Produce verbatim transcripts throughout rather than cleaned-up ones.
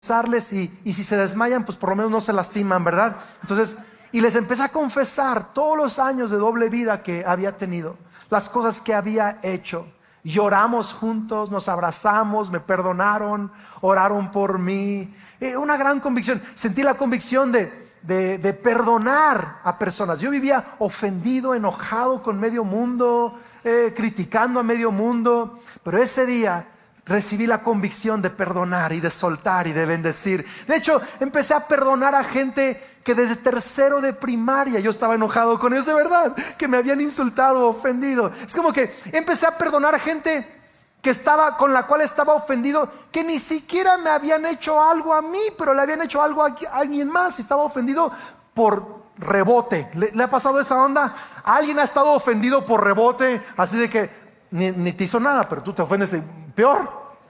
confesarles y, y si se desmayan, pues por lo menos no se lastiman, ¿verdad? Entonces, y les empecé a confesar todos los años de doble vida que había tenido, las cosas que había hecho. Lloramos juntos, nos abrazamos, me perdonaron, oraron por mí. Eh, una gran convicción. Sentí la convicción de, de, de perdonar a personas. Yo vivía ofendido, enojado con medio mundo, eh, criticando a medio mundo. Pero ese día recibí la convicción de perdonar y de soltar y de bendecir. De hecho, empecé a perdonar a gente que desde tercero de primaria yo estaba enojado con ellos, de verdad, que me habían insultado, ofendido. Es como que empecé a perdonar a gente que estaba, con la cual estaba ofendido, que ni siquiera me habían hecho algo a mí, pero le habían hecho algo a alguien más y estaba ofendido por rebote. ¿Le, le ha pasado esa onda? Alguien ha estado ofendido por rebote, así de que ni, ni te hizo nada, pero tú te ofendes peor.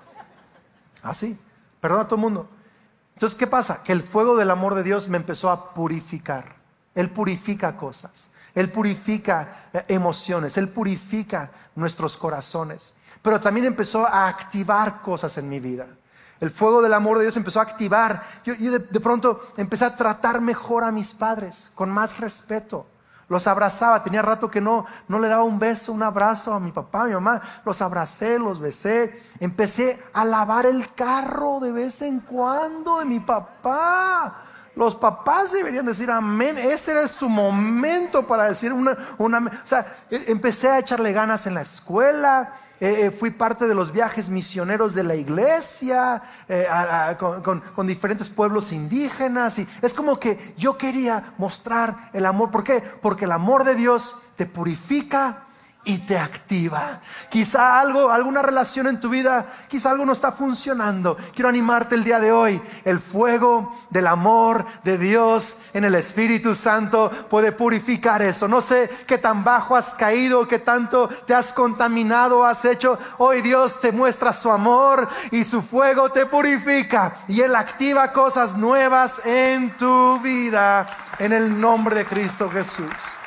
Así, perdona a todo el mundo. Entonces, ¿qué pasa? Que el fuego del amor de Dios me empezó a purificar. Él purifica cosas, Él purifica emociones, Él purifica nuestros corazones. Pero también empezó a activar cosas en mi vida. El fuego del amor de Dios empezó a activar. Yo, yo de, de pronto empecé a tratar mejor a mis padres, con más respeto. Los abrazaba, tenía rato que no, no le daba un beso, un abrazo a mi papá, a mi mamá. Los abracé, los besé. Empecé a lavar el carro de vez en cuando de mi papá. Los papás deberían decir amén. Ese era su momento para decir una, una o sea, empecé a echarle ganas en la escuela. Eh, eh, fui parte de los viajes misioneros de la iglesia, eh, a, a, con, con, con diferentes pueblos indígenas. Y es como que yo quería mostrar el amor. ¿Por qué? Porque el amor de Dios te purifica y te activa. Quizá algo, alguna relación en tu vida, quizá algo no está funcionando. Quiero animarte el día de hoy. El fuego del amor de Dios en el Espíritu Santo puede purificar eso. No sé qué tan bajo has caído, qué tanto te has contaminado, has hecho. Hoy Dios te muestra su amor y su fuego te purifica y Él activa cosas nuevas en tu vida, en el nombre de Cristo Jesús.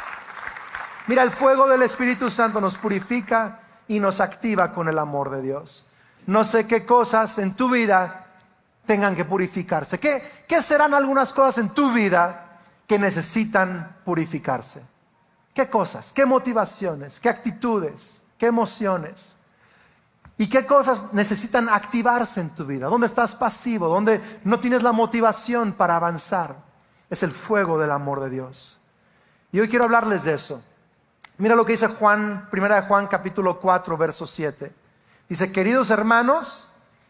Mira, el fuego del Espíritu Santo nos purifica y nos activa con el amor de Dios. No sé qué cosas en tu vida tengan que purificarse. ¿Qué, qué serán algunas cosas en tu vida que necesitan purificarse? ¿Qué cosas? ¿Qué motivaciones? ¿Qué actitudes? ¿Qué emociones? ¿Y qué cosas necesitan activarse en tu vida? ¿Dónde estás pasivo? ¿Dónde no tienes la motivación para avanzar? Es el fuego del amor de Dios. Y hoy quiero hablarles de eso. Mira lo que dice Juan, primera de Juan capítulo cuatro, verso siete. Dice, queridos hermanos,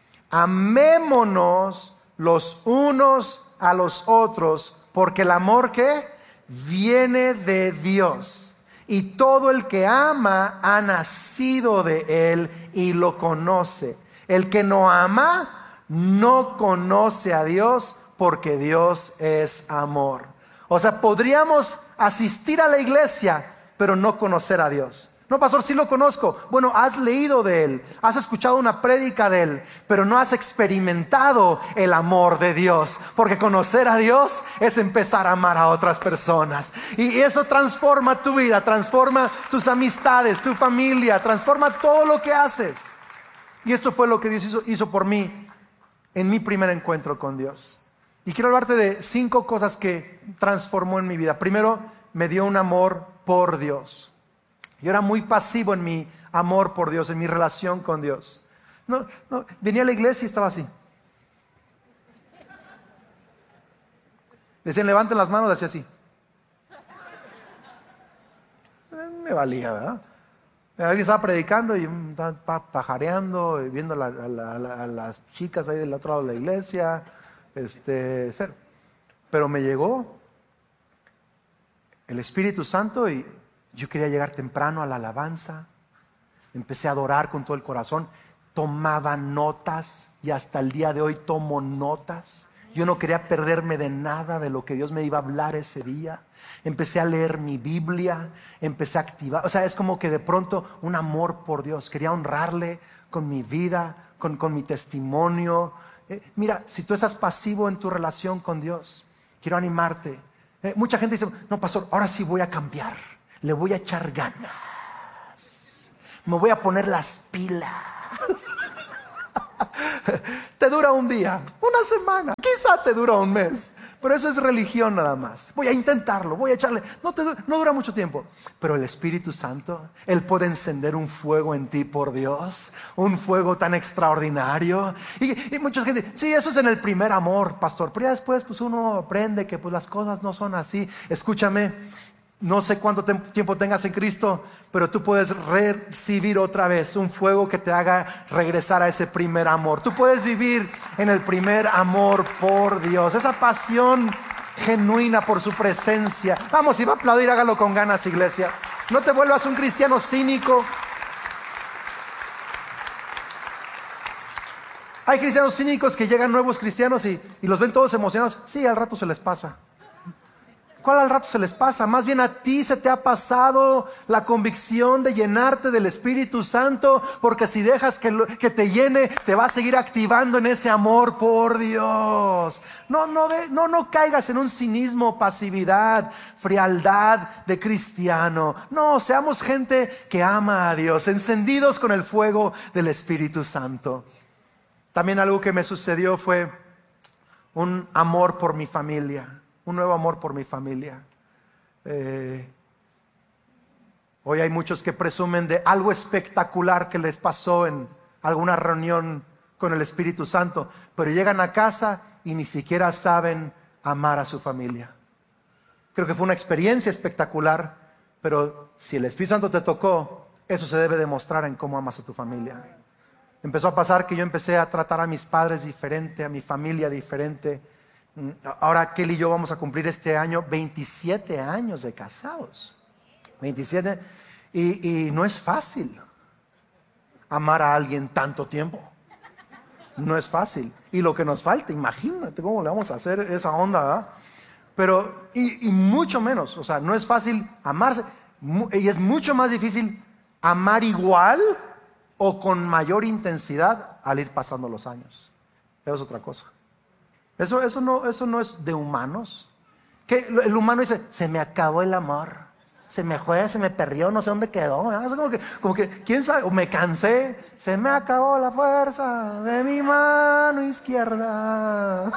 amémonos los unos a los otros, porque el amor que viene de Dios. Y todo el que ama ha nacido de Él y lo conoce. El que no ama no conoce a Dios, porque Dios es amor. O sea, podríamos asistir a la iglesia, pero no conocer a Dios. No, pastor, sí lo conozco. Bueno, has leído de Él, has escuchado una prédica de Él, pero no has experimentado el amor de Dios. Porque conocer a Dios es empezar a amar a otras personas. Y eso transforma tu vida, transforma tus amistades, tu familia, transforma todo lo que haces. Y esto fue lo que Dios hizo, hizo por mí en mi primer encuentro con Dios. Y quiero hablarte de cinco cosas que transformó en mi vida. Primero, me dio un amor por Dios. Yo era muy pasivo en mi amor por Dios, en mi relación con Dios. No, no, venía a la iglesia y estaba así. Decían, levanten las manos, decía así. Me valía, ¿verdad? Alguien estaba predicando y estaba pajareando, viendo a, la, a, la, a las chicas ahí del otro lado de la iglesia. Este, pero me llegó el Espíritu Santo y yo quería llegar temprano a la alabanza. Empecé a adorar con todo el corazón. Tomaba notas y hasta el día de hoy tomo notas. Yo no quería perderme de nada de lo que Dios me iba a hablar ese día. Empecé a leer mi Biblia, empecé a activar. O sea, es como que de pronto un amor por Dios. Quería honrarle con mi vida, con, con mi testimonio. Eh, mira, si tú estás pasivo en tu relación con Dios, quiero animarte. Eh, mucha gente dice, no, pastor, ahora sí voy a cambiar. Le voy a echar ganas. Me voy a poner las pilas. te dura un día, una semana, quizá te dura un mes. Pero eso es religión nada más. Voy a intentarlo, voy a echarle. No, te, no dura mucho tiempo. Pero el Espíritu Santo, Él puede encender un fuego en ti, por Dios. Un fuego tan extraordinario. Y, y mucha gente, sí, eso es en el primer amor, pastor. Pero ya después pues uno aprende que pues las cosas no son así. Escúchame, no sé cuánto tiempo tengas en Cristo, pero tú puedes recibir otra vez un fuego que te haga regresar a ese primer amor. Tú puedes vivir en el primer amor por Dios, esa pasión genuina por su presencia. Vamos, si va a aplaudir, hágalo con ganas, iglesia. No te vuelvas un cristiano cínico. Hay cristianos cínicos que llegan nuevos cristianos y, y los ven todos emocionados. Sí, al rato se les pasa. ¿Cuál al rato se les pasa? Más bien a ti se te ha pasado la convicción de llenarte del Espíritu Santo, porque si dejas que, lo, que te llene, te va a seguir activando en ese amor por Dios. No, no, no, no caigas en un cinismo, pasividad, frialdad de cristiano. No, seamos gente que ama a Dios, encendidos con el fuego del Espíritu Santo. También algo que me sucedió fue un amor por mi familia. Un nuevo amor por mi familia. Eh, hoy hay muchos que presumen de algo espectacular que les pasó en alguna reunión con el Espíritu Santo, pero llegan a casa y ni siquiera saben amar a su familia. Creo que fue una experiencia espectacular, pero si el Espíritu Santo te tocó, eso se debe demostrar en cómo amas a tu familia. Empezó a pasar que yo empecé a tratar a mis padres diferente, a mi familia diferente. Ahora Kelly y yo vamos a cumplir este año veintisiete años de casados. veintisiete. Y, y no es fácil amar a alguien tanto tiempo. No es fácil. Y lo que nos falta, imagínate cómo le vamos a hacer esa onda, ¿verdad? Pero, y, y mucho menos, o sea, no es fácil amarse. Y es mucho más difícil amar igual o con mayor intensidad al ir pasando los años. Eso es otra cosa. Eso, eso, no, eso no es de humanos. Que el humano dice, se me acabó el amor, se me fue, se me perdió, no sé dónde quedó. Es como que, como que, quién sabe, o me cansé, se me acabó la fuerza de mi mano izquierda.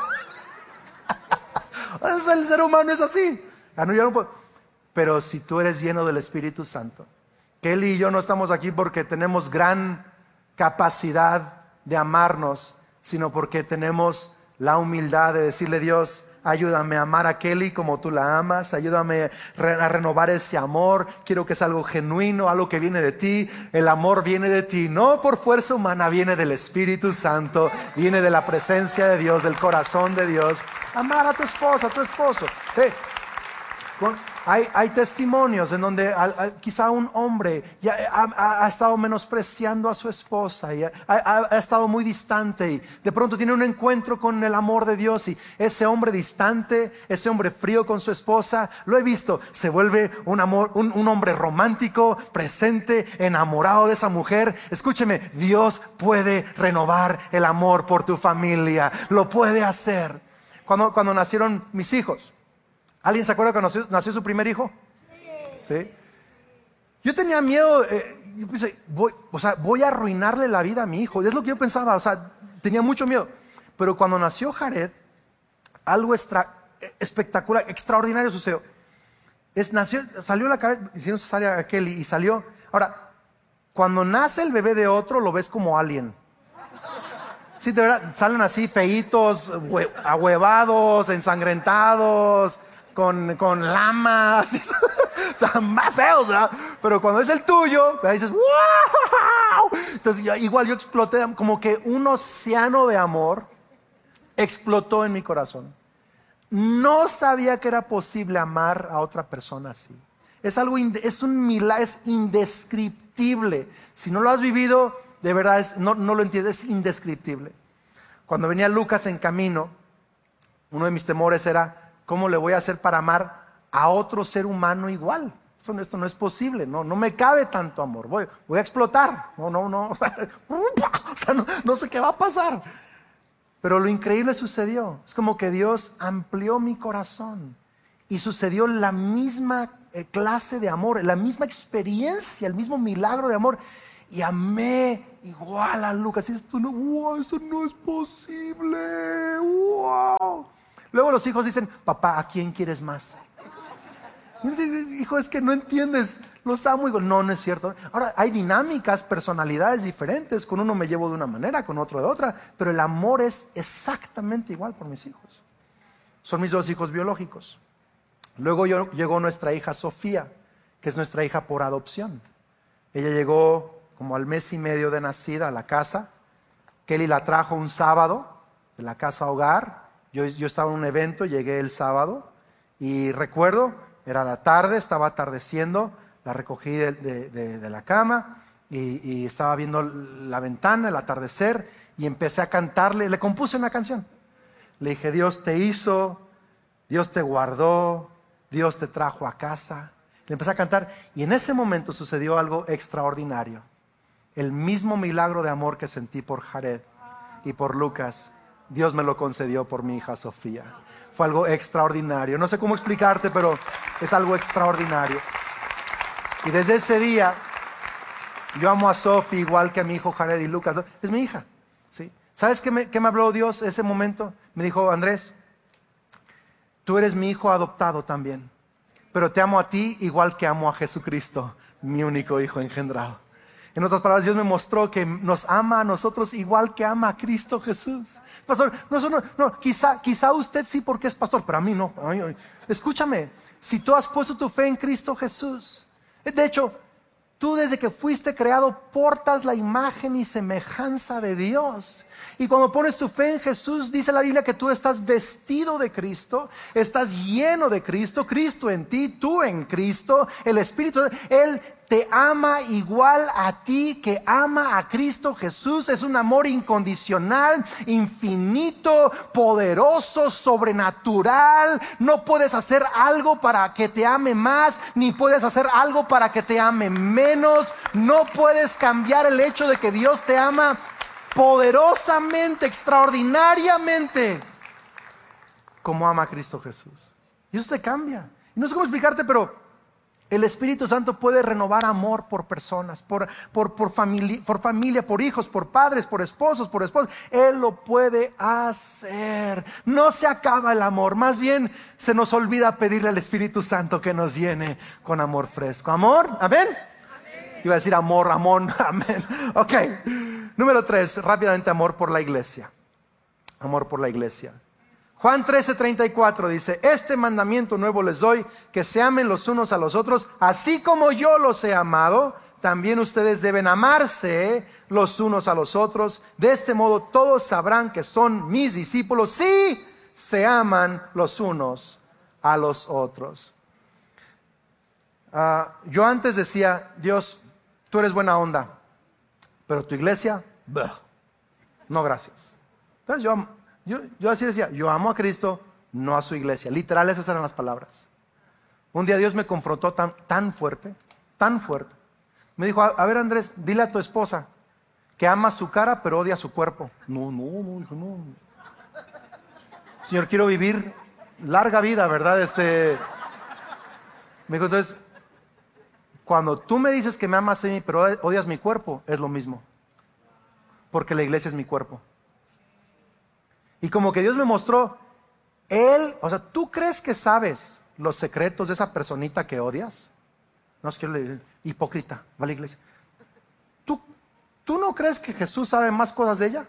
El ser humano es así. Ya no, ya no puedo. Pero si tú eres lleno del Espíritu Santo, Kelly y yo no estamos aquí porque tenemos gran capacidad de amarnos, sino porque tenemos la humildad de decirle, Dios, ayúdame a amar a Kelly como tú la amas, ayúdame a renovar ese amor. Quiero que sea algo genuino, algo que viene de ti. El amor viene de ti, no por fuerza humana, viene del Espíritu Santo, viene de la presencia de Dios, del corazón de Dios. Amar a tu esposa, a tu esposo. Hey, hay, hay testimonios en donde a, a, quizá un hombre ya ha, ha, ha estado menospreciando a su esposa y ha, ha, ha estado muy distante y de pronto tiene un encuentro con el amor de Dios y ese hombre distante, ese hombre frío con su esposa, lo he visto, se vuelve un, amor, un, un hombre romántico, presente, enamorado de esa mujer. Escúcheme, Dios puede renovar el amor por tu familia, lo puede hacer. Cuando, cuando nacieron mis hijos, ¿alguien se acuerda cuando nació, nació su primer hijo? Sí. ¿Sí? Yo tenía miedo, eh, yo pensé, voy, o sea, voy a arruinarle la vida a mi hijo. Es lo que yo pensaba, o sea, tenía mucho miedo. Pero cuando nació Jared, algo extra, espectacular, extraordinario sucedió. Es, nació, salió la cabeza, hicieron cesárea a Kelly y salió. Ahora, cuando nace el bebé de otro, lo ves como alien. Sí, de verdad, salen así feitos, ahuevados, ensangrentados, con, con lamas, o sea, más feos, ¿verdad? Pero cuando es el tuyo, dices, ¡wow! Entonces yo, igual yo exploté, como que un océano de amor explotó en mi corazón. No sabía que era posible amar a otra persona así. Es algo, es un milagro, es indescriptible. Si no lo has vivido, de verdad, es, no, no lo entiendes, es indescriptible. Cuando venía Lucas en camino, uno de mis temores era, ¿cómo le voy a hacer para amar a otro ser humano igual? Esto, esto no es posible, no, no me cabe tanto amor, voy, voy a explotar, no, no, no, o sea, no, no sé qué va a pasar. Pero lo increíble sucedió, es como que Dios amplió mi corazón y sucedió la misma clase de amor, la misma experiencia, el mismo milagro de amor. y amé igual a Lucas. Y esto no, wow, esto no es posible. Wow. Luego los hijos dicen, papá, ¿a quién quieres más? Y dice, hijo, es que no entiendes, los amo. Y digo, no, no es cierto. Ahora, hay dinámicas, personalidades diferentes. Con uno me llevo de una manera, con otro de otra. Pero el amor es exactamente igual por mis hijos. Son mis dos hijos biológicos. Luego yo, llegó nuestra hija Sofía, que es nuestra hija por adopción. Ella llegó como al mes y medio de nacida a la casa. Kelly la trajo un sábado de la casa hogar. Yo, yo estaba en un evento, llegué el sábado y recuerdo, era la tarde, estaba atardeciendo, la recogí de, de, de, de la cama y, y estaba viendo la ventana, el atardecer, y empecé a cantarle, le compuse una canción. Le dije, Dios te hizo, Dios te guardó, Dios te trajo a casa. Le empecé a cantar y en ese momento sucedió algo extraordinario. El mismo milagro de amor que sentí por Jared y por Lucas, Dios me lo concedió por mi hija Sofía. Fue algo extraordinario. No sé cómo explicarte, pero es algo extraordinario. Y desde ese día, yo amo a Sofía igual que a mi hijo Jared y Lucas. Es mi hija, ¿sí? ¿Sabes qué me, qué me habló Dios ese momento? Me dijo, Andrés, tú eres mi hijo adoptado también, pero te amo a ti igual que amo a Jesucristo, mi único hijo engendrado. En otras palabras, Dios me mostró que nos ama a nosotros igual que ama a Cristo Jesús. Pastor, no, no, no, quizá, quizá usted sí porque es pastor, pero a mí no. Ay, ay. Escúchame, si tú has puesto tu fe en Cristo Jesús, de hecho, tú desde que fuiste creado portas la imagen y semejanza de Dios. Y cuando pones tu fe en Jesús, dice la Biblia que tú estás vestido de Cristo, estás lleno de Cristo, Cristo en ti, tú en Cristo, el Espíritu, Él te ama igual a ti que ama a Cristo Jesús. Es un amor incondicional, infinito, poderoso, sobrenatural. No puedes hacer algo para que te ame más, ni puedes hacer algo para que te ame menos. No puedes cambiar el hecho de que Dios te ama poderosamente, extraordinariamente, como ama a Cristo Jesús. Y eso te cambia. Y no sé cómo explicarte, pero el Espíritu Santo puede renovar amor por personas, por, por, por, familia, por familia, por hijos, por padres, por esposos, por esposas. Él lo puede hacer. No se acaba el amor, más bien se nos olvida pedirle al Espíritu Santo que nos llene con amor fresco. ¿Amor? ¿Amén? Amén. Iba a decir amor, amón, amén. Ok. Número tres, rápidamente, amor por la iglesia. Amor por la iglesia. Juan trece, treinta y cuatro dice, este mandamiento nuevo les doy, que se amen los unos a los otros, así como yo los he amado, también ustedes deben amarse los unos a los otros. De este modo todos sabrán que son mis discípulos si se aman los unos a los otros. Uh, yo antes decía, Dios, tú eres buena onda, pero tu iglesia, bleh, no gracias. Entonces yo amo. Yo, yo así decía, yo amo a Cristo, no a su iglesia. Literal, esas eran las palabras. Un día Dios me confrontó tan, tan fuerte, tan fuerte. Me dijo, a, a ver Andrés, dile a tu esposa que ama su cara pero odia su cuerpo. No, no, no, hijo, no. Señor, quiero vivir larga vida, ¿verdad? Este, me dijo, entonces, cuando tú me dices que me amas a mí pero odias mi cuerpo, es lo mismo. Porque la iglesia es mi cuerpo. Y como que Dios me mostró, Él, o sea, ¿tú crees que sabes los secretos de esa personita que odias? No, es que yo le digo, hipócrita, va a la iglesia. ¿Tú, ¿Tú no crees que Jesús sabe más cosas de ella?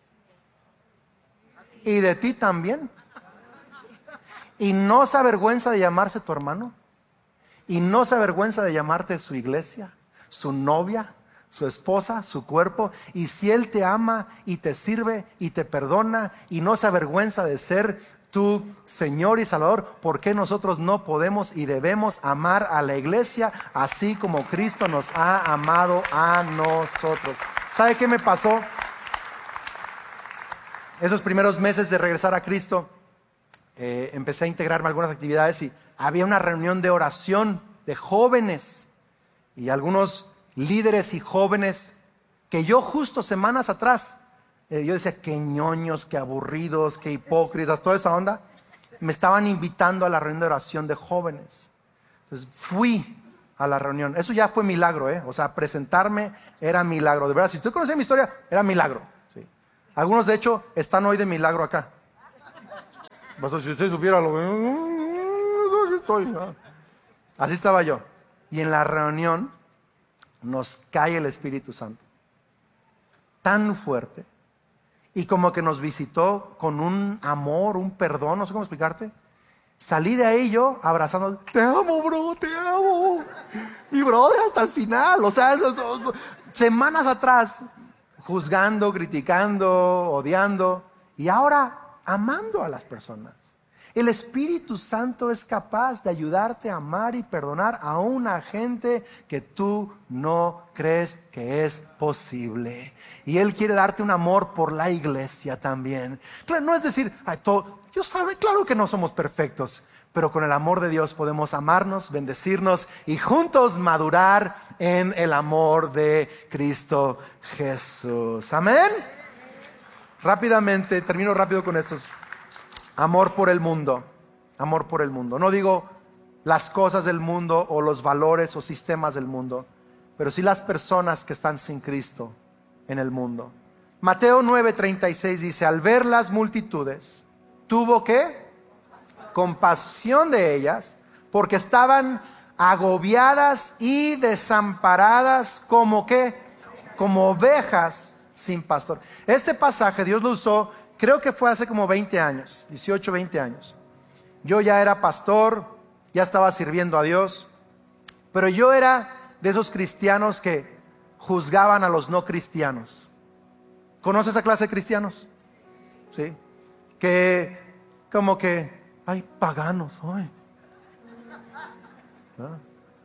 ¿Y de ti también? ¿Y no se avergüenza de llamarse tu hermano? ¿Y no se avergüenza de llamarte su iglesia, su novia, su esposa, su cuerpo? Y si Él te ama y te sirve y te perdona y no se avergüenza de ser tu Señor y Salvador, ¿por qué nosotros no podemos y debemos amar a la iglesia así como Cristo nos ha amado a nosotros? ¿Sabe qué me pasó? Esos primeros meses de regresar a Cristo, eh, empecé a integrarme a algunas actividades y había una reunión de oración de jóvenes y algunos líderes y jóvenes que yo justo semanas atrás, eh, yo decía, qué ñoños, qué aburridos, qué hipócritas, toda esa onda, me estaban invitando a la reunión de oración de jóvenes. Entonces fui a la reunión. Eso ya fue milagro, ¿eh? O sea, presentarme era milagro. De verdad, si usted conoce mi historia, era milagro. ¿Sí? Algunos, de hecho, están hoy de milagro acá. Si usted supiera lo que estoy, ¿no? Así estaba yo. Y en la reunión nos cae el Espíritu Santo. Tan fuerte. Y como que nos visitó con un amor, un perdón, no sé cómo explicarte. Salí de ahí yo abrazando, te amo, bro, te amo. Mi brother hasta el final. O sea, eso, eso, semanas atrás, juzgando, criticando, odiando. Y ahora amando a las personas. El Espíritu Santo es capaz de ayudarte a amar y perdonar a una gente que tú no crees que es posible. Y Él quiere darte un amor por la iglesia también. Claro, no es decir, ay, todo, yo sabe, claro que no somos perfectos, pero con el amor de Dios podemos amarnos, bendecirnos y juntos madurar en el amor de Cristo Jesús. Amén. Rápidamente, termino rápido con estos. Amor por el mundo, amor por el mundo. No digo las cosas del mundo o los valores o sistemas del mundo, pero sí las personas que están sin Cristo en el mundo. Mateo nueve treinta y seis dice, al ver las multitudes, tuvo que compasión de ellas, porque estaban agobiadas y desamparadas como que, como ovejas sin pastor. Este pasaje Dios lo usó, creo que fue hace como veinte años, dieciocho, veinte años. Yo ya era pastor, ya estaba sirviendo a Dios, pero yo era de esos cristianos que juzgaban a los no cristianos. ¿Conoce esa clase de cristianos? Sí. Que como que, ay, paganos, ay. ¿Ah?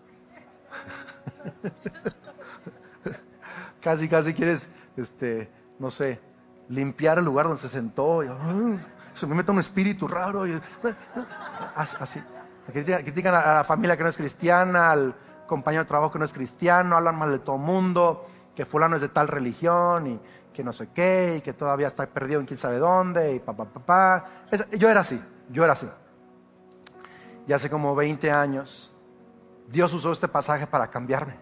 Casi, casi quieres, este, no sé, limpiar el lugar donde se sentó. Y, uh, se me mete un espíritu raro. Y, uh, uh, así. Critican a la familia que no es cristiana, al compañero de trabajo que no es cristiano, hablan mal de todo mundo, que fulano es de tal religión y que no sé qué, y que todavía está perdido en quién sabe dónde, y papá, papá. Pa, pa. Yo era así, yo era así. Y hace como veinte años, Dios usó este pasaje para cambiarme.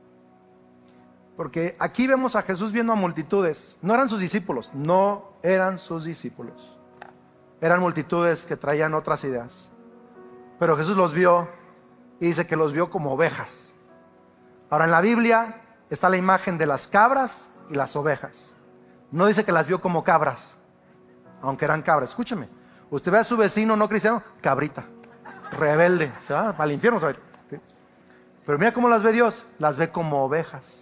Porque aquí vemos a Jesús viendo a multitudes. No eran sus discípulos, no eran sus discípulos. Eran multitudes que traían otras ideas. Pero Jesús los vio y dice que los vio como ovejas. Ahora en la Biblia está la imagen de las cabras y las ovejas. No dice que las vio como cabras, aunque eran cabras. Escúcheme, usted ve a su vecino no cristiano, cabrita, rebelde, se va al infierno, ¿sabe? Pero mira cómo las ve Dios, las ve como ovejas.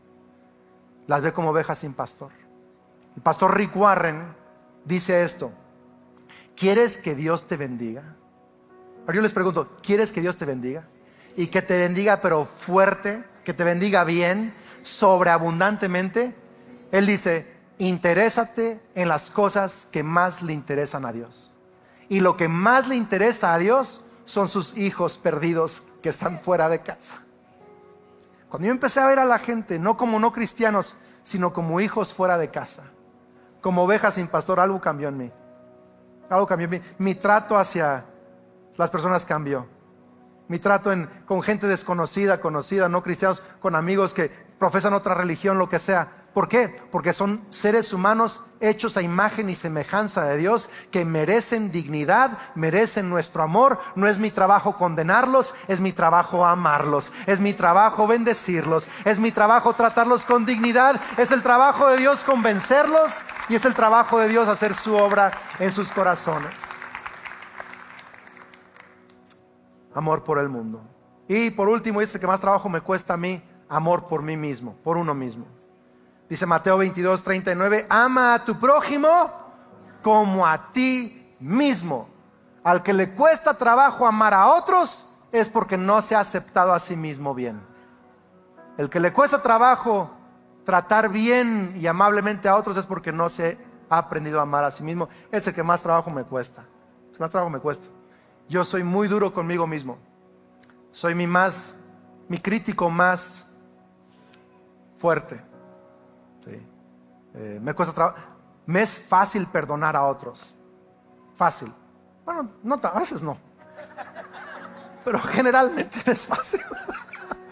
Las ve como ovejas sin pastor. El pastor Rick Warren dice esto: ¿quieres que Dios te bendiga? Ahora yo les pregunto, ¿quieres que Dios te bendiga? Y que te bendiga pero fuerte, que te bendiga bien, sobreabundantemente. Él dice, interésate en las cosas que más le interesan a Dios. Y lo que más le interesa a Dios son sus hijos perdidos que están fuera de casa. Cuando yo empecé a ver a la gente, no como no cristianos, sino como hijos fuera de casa, como ovejas sin pastor, algo cambió en mí. Algo cambió en mí. Mi trato hacia las personas cambió. Mi trato en, con gente desconocida, conocida, no cristianos, con amigos que profesan otra religión, lo que sea. ¿Por qué? Porque son seres humanos hechos a imagen y semejanza de Dios, que merecen dignidad, merecen nuestro amor. No es mi trabajo condenarlos, es mi trabajo amarlos, es mi trabajo bendecirlos, es mi trabajo tratarlos con dignidad, es el trabajo de Dios convencerlos y es el trabajo de Dios hacer su obra en sus corazones. Amor por el mundo. Y por último, dice que más trabajo me cuesta a mí, amor por mí mismo, por uno mismo. Dice Mateo veintidós, treinta y nueve, ama a tu prójimo como a ti mismo. Al que le cuesta trabajo amar a otros es porque no se ha aceptado a sí mismo bien. El que le cuesta trabajo tratar bien y amablemente a otros es porque no se ha aprendido a amar a sí mismo. Es el que más trabajo me cuesta. El que más trabajo me cuesta. Yo soy muy duro conmigo mismo. Soy mi más, mi crítico más fuerte. Sí. Eh, me cuesta trabajo. Me es fácil perdonar a otros. Fácil. Bueno, no, a veces no. Pero generalmente me es fácil.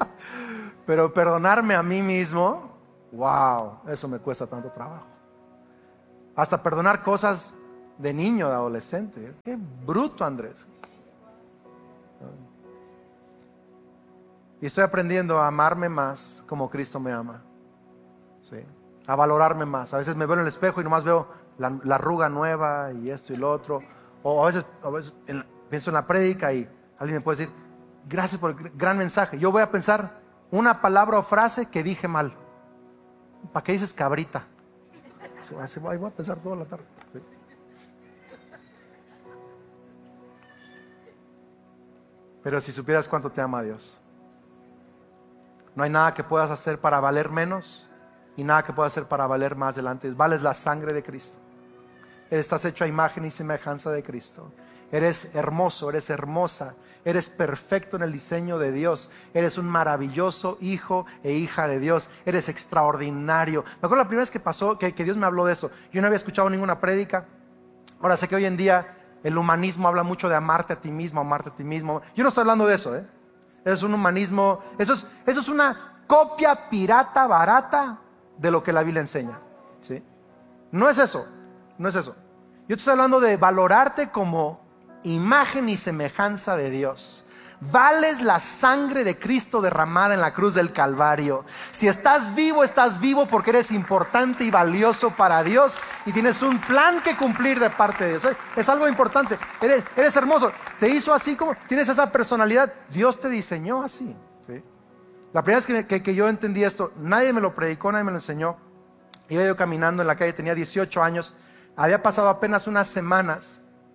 Pero perdonarme a mí mismo, wow, eso me cuesta tanto trabajo. Hasta perdonar cosas de niño, de adolescente. Qué bruto, Andrés. Y estoy aprendiendo a amarme más como Cristo me ama. ¿Sí? A valorarme más. A veces me veo en el espejo y nomás veo la, la arruga nueva y esto y lo otro. O a veces, a veces en, pienso en la prédica y alguien me puede decir, gracias por el gran mensaje. Yo voy a pensar una palabra o frase que dije mal. ¿Para qué dices cabrita? Así voy a pensar toda la tarde. ¿Sí? Pero si supieras cuánto te ama Dios. No hay nada que puedas hacer para valer menos y nada que puedas hacer para valer más delante. Vales la sangre de Cristo. Estás hecho a imagen y semejanza de Cristo. Eres hermoso, eres hermosa, eres perfecto en el diseño de Dios. Eres un maravilloso hijo e hija de Dios. Eres extraordinario. Me acuerdo la primera vez que pasó, que, que Dios me habló de esto. Yo no había escuchado ninguna prédica. Ahora sé que hoy en día el humanismo habla mucho de amarte a ti mismo, amarte a ti mismo. Yo no estoy hablando de eso, ¿eh? Eso es un humanismo, eso es, eso es una copia pirata barata de lo que la Biblia enseña, ¿sí? No es eso, no es eso. Yo te estoy hablando de valorarte como imagen y semejanza de Dios. Vales la sangre de Cristo derramada en la cruz del Calvario. Si estás vivo, estás vivo porque eres importante y valioso para Dios y tienes un plan que cumplir de parte de Dios. Es algo importante. Eres, eres hermoso. Te hizo así como tienes esa personalidad. Dios te diseñó así, ¿sí? La primera vez que, que, que yo entendí esto, nadie me lo predicó, nadie me lo enseñó. Iba yo caminando en la calle, tenía dieciocho años. Había pasado apenas unas semanas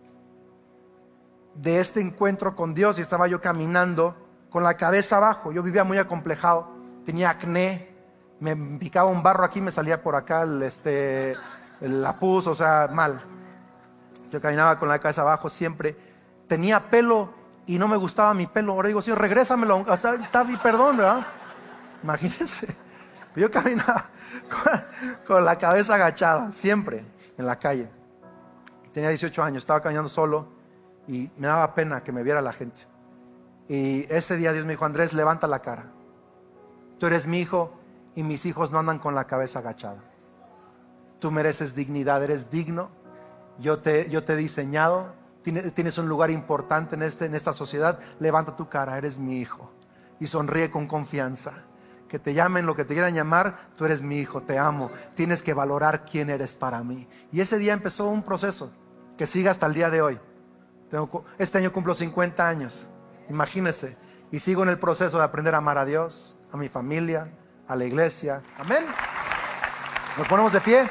de este encuentro con Dios y estaba yo caminando con la cabeza abajo. Yo vivía muy acomplejado, tenía acné, me picaba un barro aquí, me salía por acá el, este, el, la pus, o sea, mal. Yo caminaba con la cabeza abajo siempre, tenía pelo y no me gustaba mi pelo. Ahora digo, Señor, regrésamelo, o sea, está mi perdón, ¿verdad? Imagínense, yo caminaba con, con la cabeza agachada, siempre en la calle. Tenía dieciocho años, estaba caminando solo y me daba pena que me viera la gente. Y ese día Dios me dijo, Andrés, levanta la cara. Tú eres mi hijo y mis hijos no andan con la cabeza agachada. Tú mereces dignidad, eres digno. Yo te, yo te he diseñado, tienes, tienes un lugar importante en, este, en esta sociedad. Levanta tu cara, eres mi hijo. Y sonríe con confianza. Que te llamen lo que te quieran llamar, tú eres mi hijo, te amo. Tienes que valorar quién eres para mí. Y ese día empezó un proceso que sigue hasta el día de hoy. Tengo, este año cumplo cincuenta años, imagínense, y sigo en el proceso de aprender a amar a Dios, a mi familia, a la iglesia. Amén. Nos ponemos de pie.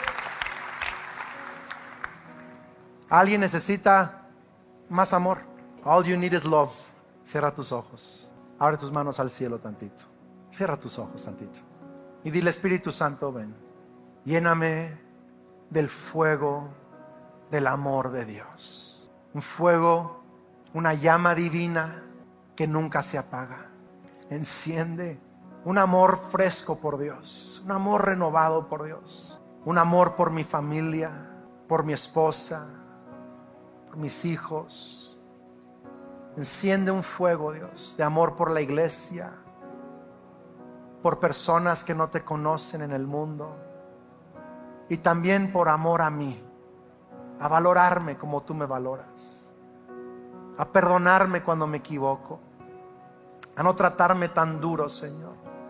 Alguien necesita más amor. All you need is love. Cierra tus ojos, abre tus manos al cielo tantito, cierra tus ojos tantito y dile, Espíritu Santo, ven, lléname del fuego del amor de Dios. Un fuego, una llama divina que nunca se apaga. Enciende un amor fresco por Dios, un amor renovado por Dios, un amor por mi familia, por mi esposa, por mis hijos. Enciende un fuego, Dios, de amor por la iglesia, por personas que no te conocen en el mundo y también por amor a mí. A valorarme como tú me valoras, a perdonarme cuando me equivoco, a no tratarme tan duro, Señor,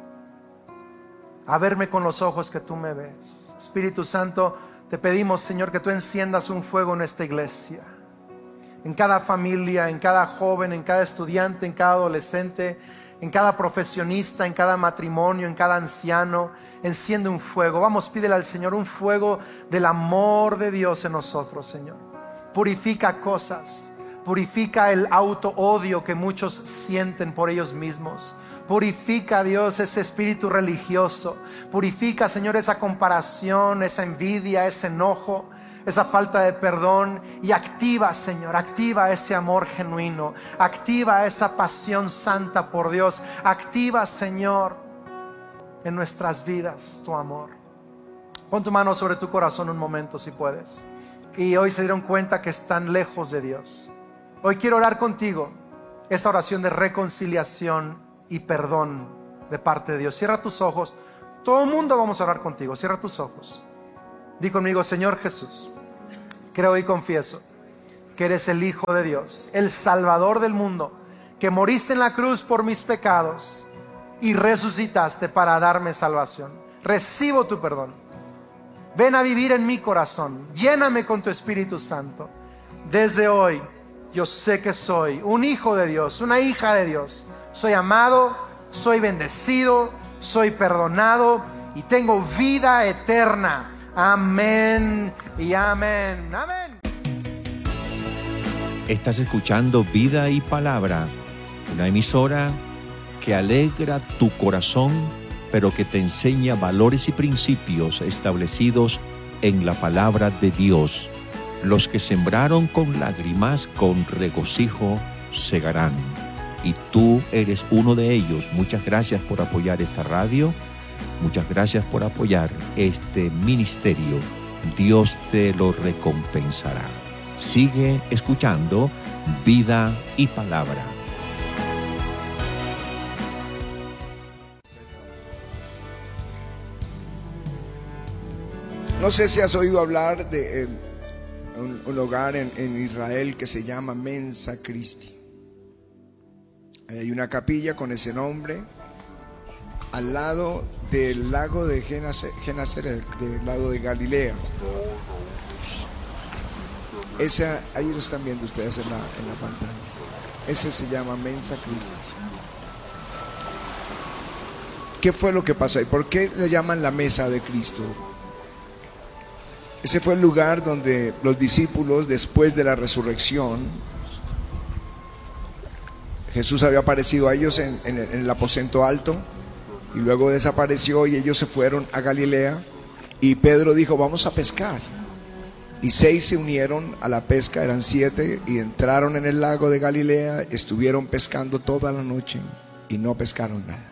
a verme con los ojos que tú me ves. Espíritu Santo, te pedimos, Señor, que tú enciendas un fuego en esta iglesia, en cada familia, en cada joven, en cada estudiante, en cada adolescente, en cada profesionista, en cada matrimonio, en cada anciano. Enciende un fuego. Vamos, pídele al Señor un fuego del amor de Dios en nosotros, Señor. Purifica cosas, purifica el auto-odio que muchos sienten por ellos mismos. Purifica, Dios, ese espíritu religioso. Purifica, Señor, esa comparación, esa envidia, ese enojo, esa falta de perdón, y activa, Señor, activa ese amor genuino, activa esa pasión santa por Dios, activa, Señor, en nuestras vidas tu amor. Pon tu mano sobre tu corazón un momento si puedes. Y hoy se dieron cuenta que están lejos de Dios. Hoy quiero orar contigo esta oración de reconciliación y perdón de parte de Dios. Cierra tus ojos. Todo el mundo vamos a orar contigo. Cierra tus ojos. Di conmigo: Señor Jesús, creo y confieso que eres el Hijo de Dios, el Salvador del mundo, que moriste en la cruz por mis pecados y resucitaste para darme salvación. Recibo tu perdón. Ven a vivir en mi corazón. Lléname con tu Espíritu Santo. Desde hoy yo sé que soy un hijo de Dios, una hija de Dios. Soy amado, soy bendecido, soy perdonado y tengo vida eterna. Amén y amén. Amén. Estás escuchando Vida y Palabra, una emisora que alegra tu corazón, pero que te enseña valores y principios establecidos en la palabra de Dios. Los que sembraron con lágrimas, con regocijo segarán. Y tú eres uno de ellos. Muchas gracias por apoyar esta radio. Muchas gracias por apoyar este ministerio. Dios te lo recompensará. Sigue escuchando Vida y Palabra. No sé si has oído hablar de eh, un, un lugar en, en Israel que se llama Mensa Christi. Hay una capilla con ese nombre al lado del lago de Genazaret, del lago de Galilea. Esa, ahí lo están viendo ustedes en la, en la pantalla. Ese se llama Mensa Christi. ¿Qué fue lo que pasó ahí? ¿Por qué le llaman la mesa de Cristo? Ese fue el lugar donde los discípulos, después de la resurrección, Jesús había aparecido a ellos en, en, en el aposento alto y luego desapareció y ellos se fueron a Galilea y Pedro dijo: vamos a pescar. Y seis se unieron a la pesca, eran siete, y entraron en el lago de Galilea, estuvieron pescando toda la noche y no pescaron nada.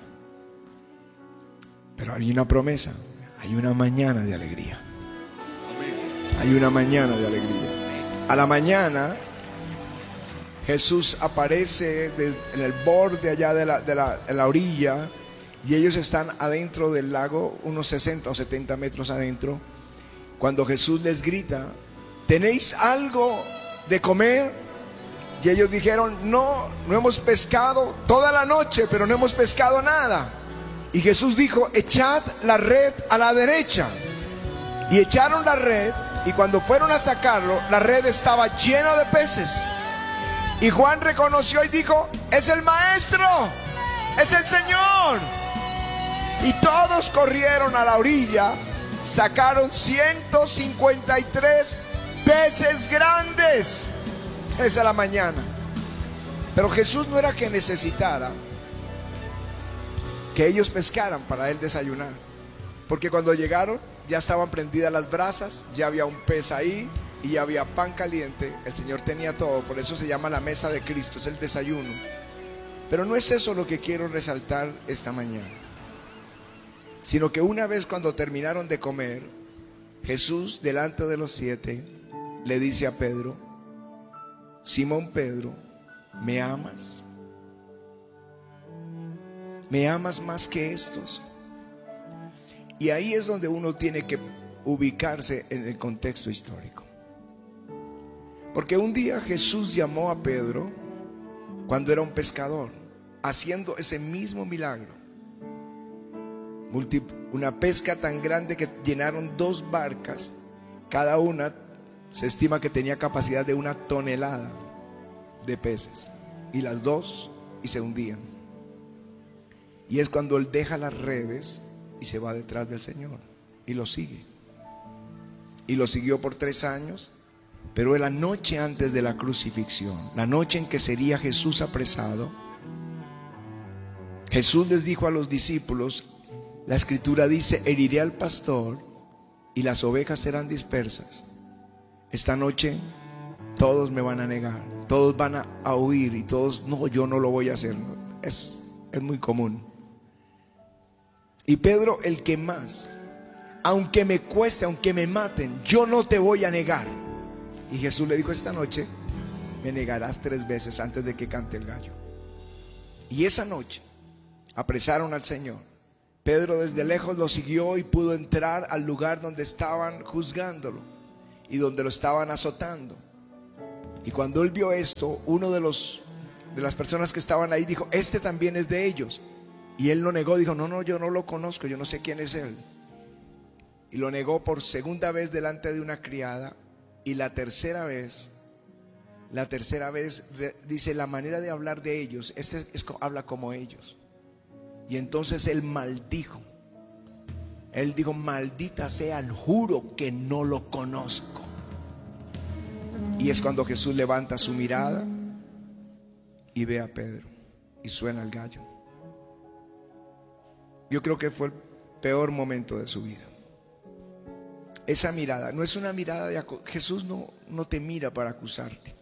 Pero hay una promesa, hay una mañana de alegría. Hay una mañana de alegría. A la mañana Jesús aparece en el borde allá de la, de la, de la orilla, y ellos están adentro del lago, unos sesenta o setenta metros adentro. Cuando Jesús les grita: ¿tenéis algo de comer? Y ellos dijeron: no, no hemos pescado toda la noche, pero no hemos pescado nada. Y Jesús dijo: echad la red a la derecha. Y echaron la red, y cuando fueron a sacarlo, la red estaba llena de peces. Y Juan reconoció y dijo: es el Maestro, es el Señor. Y todos corrieron a la orilla, sacaron ciento cincuenta y tres peces grandes. Esa es la mañana. Pero Jesús no era que necesitara que ellos pescaran para él desayunar, porque cuando llegaron ya estaban prendidas las brasas, ya había un pez ahí y ya había pan caliente. El Señor tenía todo, por eso se llama la mesa de Cristo, es el desayuno. Pero no es eso lo que quiero resaltar esta mañana, sino que una vez cuando terminaron de comer, Jesús delante de los siete le dice a Pedro: Simón Pedro, ¿me amas? ¿Me amas más que estos? Y ahí es donde uno tiene que ubicarse en el contexto histórico. Porque un día Jesús llamó a Pedro cuando era un pescador, haciendo ese mismo milagro. Una pesca tan grande que llenaron dos barcas, cada una se estima que tenía capacidad de una tonelada de peces, y las dos y se hundían. Y es cuando él deja las redes y se va detrás del Señor y lo sigue. Y lo siguió por tres años. Pero la noche antes de la crucifixión, la noche en que sería Jesús apresado, Jesús les dijo a los discípulos, la escritura dice: heriré al pastor y las ovejas serán dispersas. Esta noche todos me van a negar, todos van a, a huir, y todos: no, yo no lo voy a hacer. Es, es muy común. Y Pedro, el que más, aunque me cueste, aunque me maten, yo no te voy a negar. Y Jesús le dijo: esta noche me negarás tres veces antes de que cante el gallo. Y esa noche, apresaron al Señor. Pedro desde lejos lo siguió y pudo entrar al lugar donde estaban juzgándolo y donde lo estaban azotando. Y cuando él vio esto, uno de los de las personas que estaban ahí dijo: este también es de ellos. Y él lo negó, dijo: no, no, yo no lo conozco, yo no sé quién es él. Y lo negó por segunda vez delante de una criada. Y la tercera vez, la tercera vez dice: la manera de hablar de ellos, este es, habla como ellos. Y entonces él maldijo. Él dijo: maldita sea, juro que no lo conozco. Y es cuando Jesús levanta su mirada y ve a Pedro y suena el gallo. Yo creo que fue el peor momento de su vida. Esa mirada no es una mirada de acu- Jesús no, no te mira para acusarte.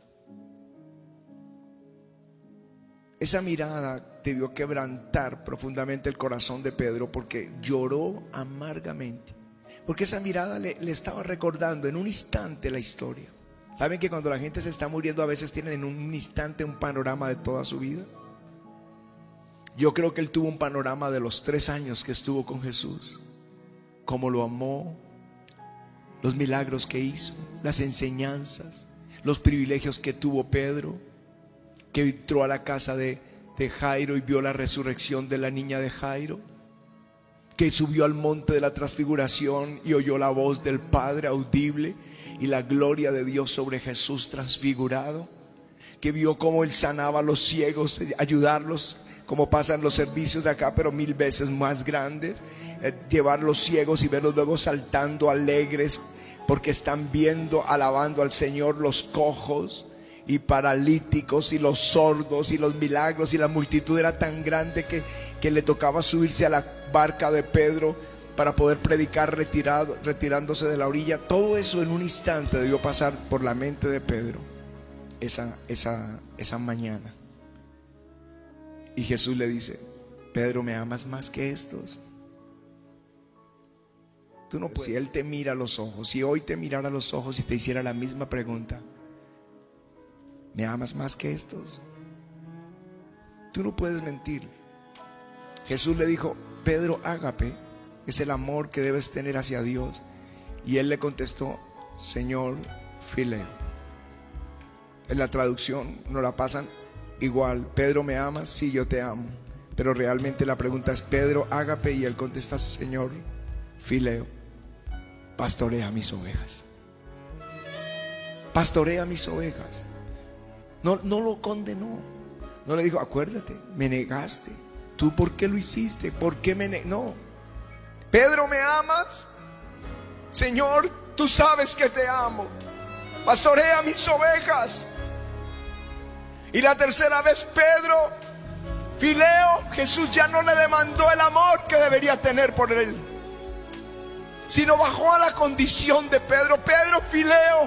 Esa mirada debió quebrantar profundamente el corazón de Pedro, porque lloró amargamente, porque esa mirada le, le estaba recordando en un instante la historia. ¿Saben que cuando la gente se está muriendo a veces tienen en un instante un panorama de toda su vida? Yo creo que él tuvo un panorama de los tres años que estuvo con Jesús, cómo lo amó, los milagros que hizo, las enseñanzas, los privilegios que tuvo Pedro, que entró a la casa de, de Jairo y vio la resurrección de la niña de Jairo, que subió al monte de la transfiguración y oyó la voz del Padre audible y la gloria de Dios sobre Jesús transfigurado, que vio cómo él sanaba a los ciegos, ayudarlos como pasan los servicios de acá, pero mil veces más grandes, eh, llevar los ciegos y verlos luego saltando alegres porque están viendo, alabando al Señor, los cojos y paralíticos y los sordos, y los milagros, y la multitud era tan grande que, que le tocaba subirse a la barca de Pedro para poder predicar retirado, retirándose de la orilla. Todo eso en un instante debió pasar por la mente de Pedro esa, esa, esa mañana. Y Jesús le dice: Pedro, ¿me amas más que estos? Tú no puedes. Si Él te mira a los ojos, si hoy te mirara a los ojos y te hiciera la misma pregunta: ¿me amas más que estos? Tú no puedes mentir. Jesús le dijo: Pedro, ágape es el amor que debes tener hacia Dios. Y él le contestó: Señor, fileo. En la traducción no la pasan igual. Pedro, ¿me amas? Sí, yo te amo. Pero realmente la pregunta es: Pedro, ágape. Y él contesta: Señor, fileo. Pastorea mis ovejas. Pastorea mis ovejas. No, no lo condenó. No le dijo: acuérdate, me negaste. ¿Tú por qué lo hiciste? ¿Por qué me negaste? No. Pedro, ¿me amas? Señor, tú sabes que te amo. Pastorea mis ovejas. Y la tercera vez, Pedro, fileo. Jesús ya no le demandó el amor que debería tener por él, sino bajó a la condición de Pedro: Pedro, fileo.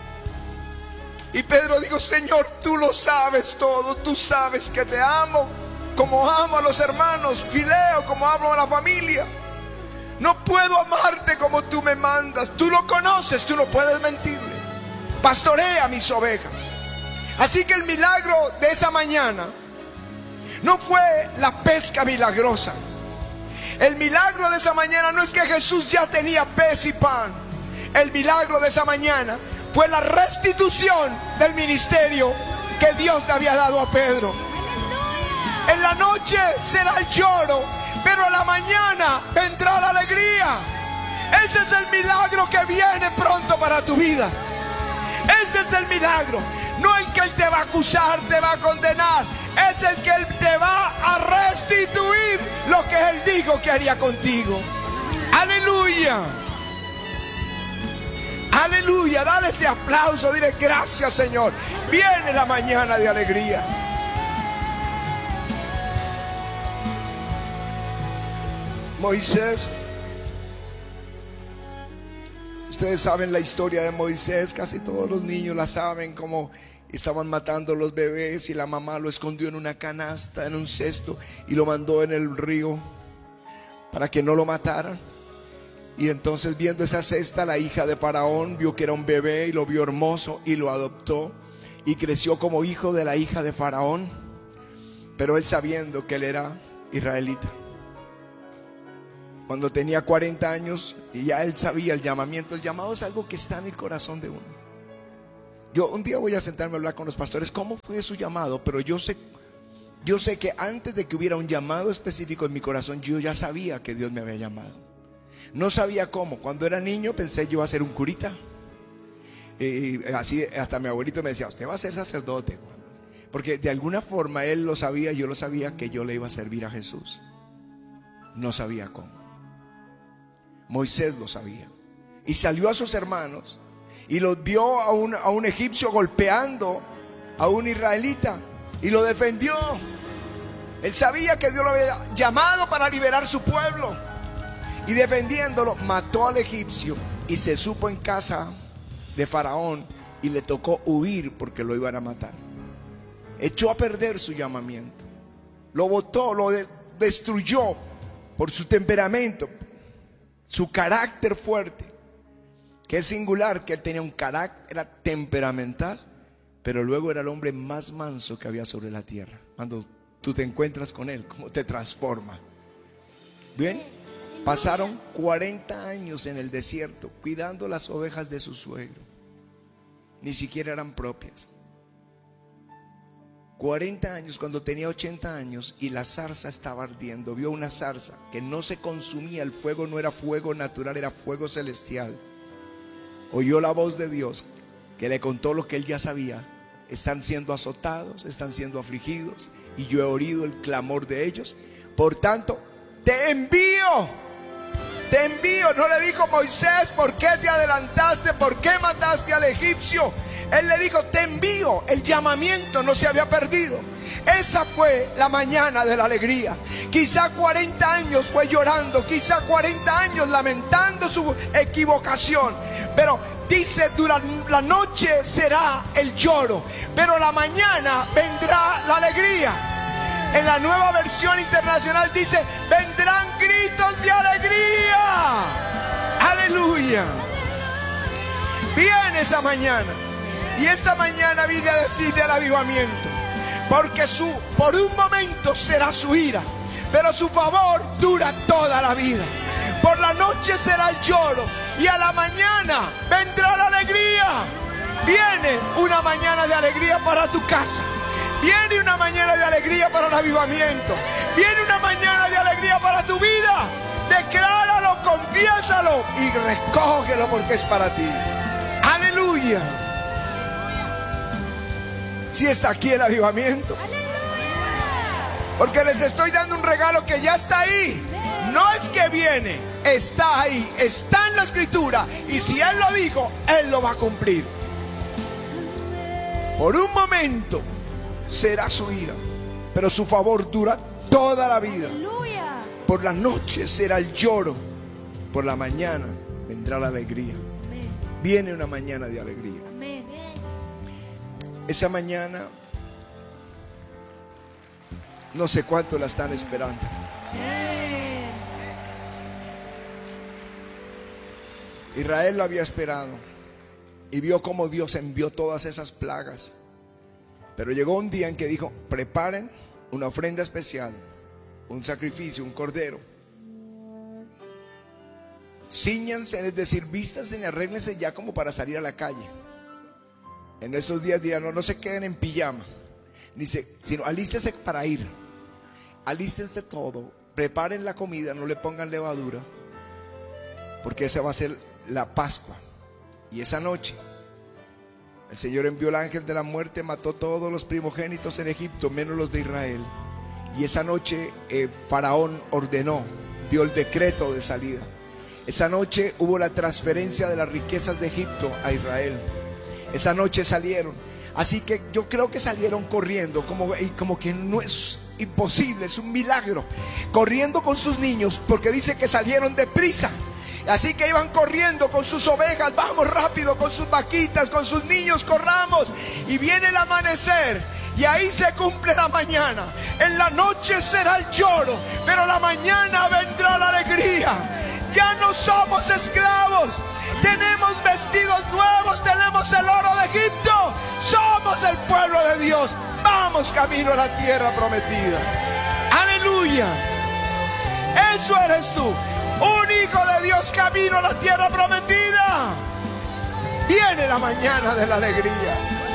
Y Pedro dijo: Señor, tú lo sabes todo, tú sabes que te amo, como amo a los hermanos, fileo, como amo a la familia. No puedo amarte como tú me mandas. Tú lo conoces, tú no puedes mentirle. Pastorea mis ovejas. Así que el milagro de esa mañana no fue la pesca milagrosa. El milagro de esa mañana no es que Jesús ya tenía pez y pan. El milagro de esa mañana fue la restitución del ministerio que Dios le había dado a Pedro. En la noche será el lloro, pero en la mañana vendrá la alegría. Ese es el milagro que viene pronto para tu vida. Ese es el milagro. No el que Él te va a acusar, te va a condenar. Es el que Él te va a restituir lo que Él dijo que haría contigo. Aleluya. Aleluya. Dale ese aplauso. Dile: gracias, Señor. Viene la mañana de alegría. Moisés. Ustedes saben la historia de Moisés. Casi todos los niños la saben. Como estaban matando los bebés y la mamá lo escondió en una canasta, en un cesto, y lo mandó en el río para que no lo mataran. Y entonces, viendo esa cesta, la hija de Faraón vio que era un bebé y lo vio hermoso y lo adoptó, y creció como hijo de la hija de Faraón. Pero él, sabiendo que él era israelita. Cuando tenía cuarenta años, y ya él sabía el llamamiento. El llamado es algo que está en el corazón de uno. Yo un día voy a sentarme a hablar con los pastores cómo fue su llamado, pero yo sé, yo sé que antes de que hubiera un llamado específico en mi corazón, yo ya sabía que Dios me había llamado. No sabía cómo. Cuando era niño pensé yo iba a ser un curita. Y así hasta mi abuelito me decía, usted va a ser sacerdote. Porque de alguna forma él lo sabía, yo lo sabía, que yo le iba a servir a Jesús. No sabía cómo. Moisés lo sabía. Y salió a sus hermanos y los vio a un, a un egipcio golpeando a un israelita y lo defendió. Él sabía que Dios lo había llamado para liberar su pueblo. Y defendiéndolo, mató al egipcio y se supo en casa de Faraón y le tocó huir porque lo iban a matar. Echó a perder su llamamiento, lo botó, lo de- destruyó por su temperamento, su carácter fuerte, que es singular, que él tenía un carácter, era temperamental, pero luego era el hombre más manso que había sobre la tierra. Cuando tú te encuentras con él, cómo te transforma. Bien, pasaron cuarenta años en el desierto cuidando las ovejas de su suegro. Ni siquiera eran propias. cuarenta años, cuando tenía ochenta años y la zarza estaba ardiendo. Vio una zarza que no se consumía. El fuego no era fuego natural, era fuego celestial. Oyó la voz de Dios que le contó lo que él ya sabía. Están siendo azotados, están siendo afligidos, y yo he oído el clamor de ellos. Por tanto, te envío. Te envío. No le dijo Moisés, ¿por qué te adelantaste? ¿Por qué mataste al egipcio? Él le dijo, te envío. El llamamiento no se había perdido. Esa fue la mañana de la alegría. Quizá cuarenta años fue llorando, quizá cuarenta años lamentando su equivocación, pero dice, durante la noche será el lloro, pero la mañana vendrá la alegría. En la Nueva Versión Internacional dice, vendrán gritos de alegría. Aleluya. Viene esa mañana. Y esta mañana vine a decirle al avivamiento, porque su, por un momento será su ira, pero su favor dura toda la vida. Por la noche será el lloro y a la mañana vendrá la alegría. Viene una mañana de alegría para tu casa. Viene una mañana de alegría para el avivamiento. Viene una mañana de alegría para tu vida. Decláralo, confiésalo y recógelo, porque es para ti. Aleluya. Si está aquí el avivamiento, porque les estoy dando un regalo que ya está ahí. No es que viene, está ahí, está en la escritura, y si Él lo dijo, Él lo va a cumplir. Por un momento será su ira, pero su favor dura toda la vida. Por la noche será el lloro, por la mañana vendrá la alegría. Viene una mañana de alegría. Esa mañana, no sé cuánto la están esperando. Israel lo había esperado y vio cómo Dios envió todas esas plagas. Pero llegó un día en que dijo, preparen una ofrenda especial, un sacrificio, un cordero. Cíñanse, es decir, vístanse y arréglense ya como para salir a la calle. En esos días dirán, no, no se queden en pijama, ni se, sino alístense para ir. Alístense todo, preparen la comida, no le pongan levadura, porque esa va a ser la Pascua. Y esa noche el Señor envió el ángel de la muerte, mató todos los primogénitos en Egipto, menos los de Israel. Y esa noche eh, Faraón ordenó, dio el decreto de salida. Esa noche hubo la transferencia de las riquezas de Egipto a Israel. Esa noche salieron. Así que yo creo que salieron corriendo, como, como que no es imposible, es un milagro. Corriendo con sus niños, porque dice que salieron deprisa. Así que iban corriendo con sus ovejas, vamos rápido, con sus vaquitas, con sus niños, corramos. Y viene el amanecer y ahí se cumple la mañana. En la noche será el lloro, pero la mañana vendrá la alegría. Ya no somos esclavos, tenemos vestidos nuevos, tenemos el oro de Egipto, somos el pueblo de Dios. Vamos camino a la tierra prometida. Aleluya. Aleluya. Eso eres tú, un hijo de Dios camino a la tierra prometida. Viene la mañana de la alegría.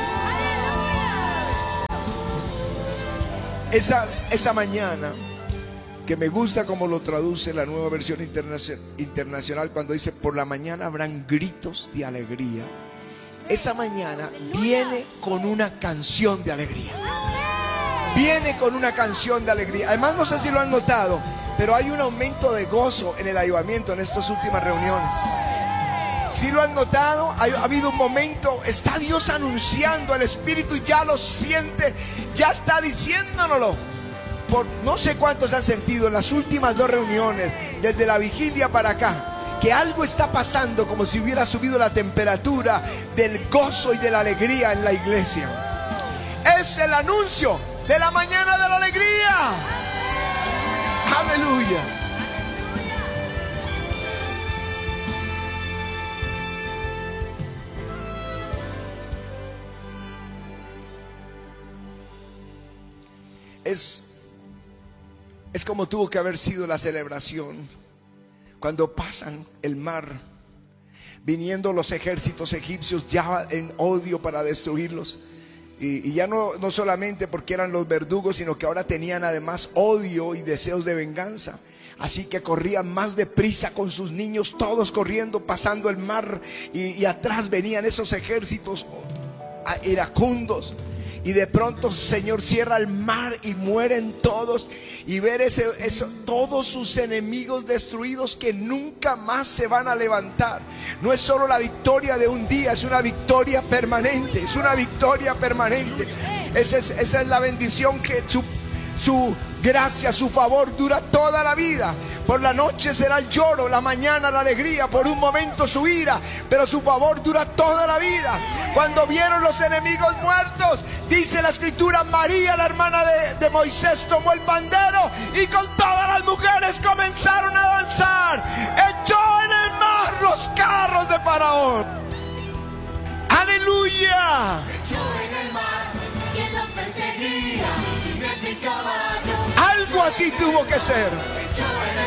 Esa, esa mañana, que me gusta como lo traduce la Nueva Versión Internacional, internacional cuando dice: por la mañana habrán gritos de alegría. Esa mañana viene con una canción de alegría. Viene con una canción de alegría. Además, no sé si lo han notado, pero hay un aumento de gozo en el avivamiento en estas últimas reuniones. Si lo han notado, ha, ha habido un momento, está Dios anunciando, el Espíritu ya lo siente, ya está diciéndonoslo. Por no sé cuántos han sentido en las últimas dos reuniones, desde la vigilia para acá, que algo está pasando, como si hubiera subido la temperatura del gozo y de la alegría en la iglesia. Es el anuncio de la mañana de la alegría. Aleluya. Es, es como tuvo que haber sido la celebración cuando pasan el mar, viniendo los ejércitos egipcios ya en odio para destruirlos. Y, y ya no, no solamente porque eran los verdugos, sino que ahora tenían además odio y deseos de venganza. Así que corrían más deprisa con sus niños, todos corriendo, pasando el mar. Y, y atrás venían esos ejércitos iracundos. Y de pronto, Señor, cierra el mar y mueren todos. Y ver ese, eso, todos sus enemigos destruidos que nunca más se van a levantar. No es solo la victoria de un día, es una victoria permanente. Es una victoria permanente. Esa es, esa es la bendición, que su, su gracia, su favor dura toda la vida. Por la noche será el lloro, la mañana la alegría, por un momento su ira, pero su favor dura toda la vida. Cuando vieron los enemigos muertos, dice la escritura, María, la hermana de, de Moisés, tomó el pandero y con todas las mujeres comenzaron a danzar. Echó en el mar los carros de Faraón. ¡Aleluya! Echó en el mar quien los perseguía, jinete y caballo. Algo así tuvo que ser.